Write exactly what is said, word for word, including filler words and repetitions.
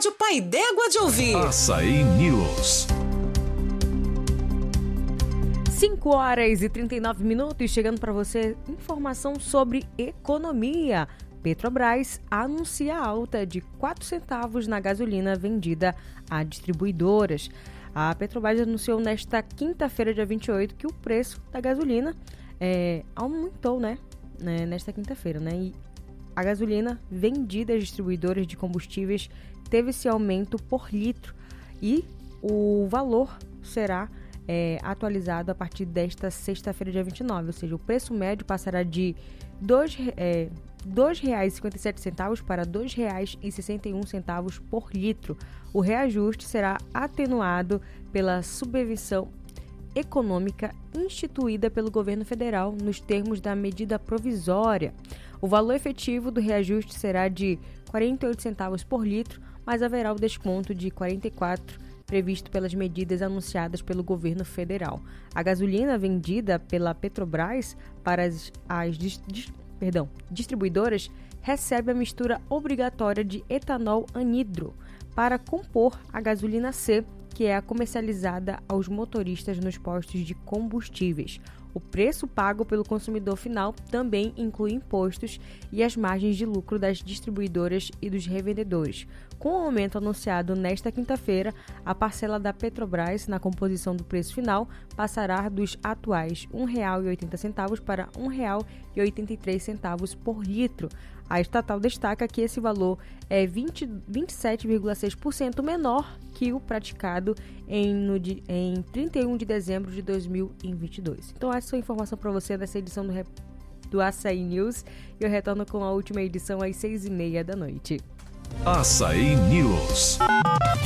Rádio Pai d'Égua de Ouvir. Açaí News. cinco horas e trinta e nove minutos, chegando para você informação sobre economia. Petrobras anuncia alta de quatro centavos na gasolina vendida a distribuidoras. A Petrobras anunciou nesta quinta-feira, dia vinte e oito, que o preço da gasolina é, aumentou, né? né? Nesta quinta-feira, né? E a gasolina vendida às distribuidoras de combustíveis teve esse aumento por litro e o valor será é, atualizado a partir desta sexta-feira, dia vinte e nove, ou seja, o preço médio passará de dois, é, dois reais e cinquenta e sete centavos para dois reais e sessenta e um centavos por litro. O reajuste será atenuado pela subvenção econômica instituída pelo governo federal nos termos da medida provisória. O valor efetivo do reajuste será de quarenta e oito centavos por litro, mas haverá o desconto de quarenta e quatro previsto pelas medidas anunciadas pelo governo federal. A gasolina vendida pela Petrobras para as, as dis, dis, perdão, distribuidoras recebe a mistura obrigatória de etanol anidro para compor a gasolina C, que é a comercializada aos motoristas nos postos de combustíveis. O preço pago pelo consumidor final também inclui impostos e as margens de lucro das distribuidoras e dos revendedores. Com o aumento anunciado nesta quinta-feira, a parcela da Petrobras na composição do preço final passará dos atuais um real e oitenta centavos para um real e oitenta e três centavos por litro. A estatal destaca que esse valor é vinte, vinte e sete vírgula seis por cento menor que o praticado em, no, em trinta e um de dezembro de dois mil e vinte e dois. Então, essa é a informação para você nessa edição do, do Açaí News. Eu retorno com a última edição às seis e meia da noite. Açaí News.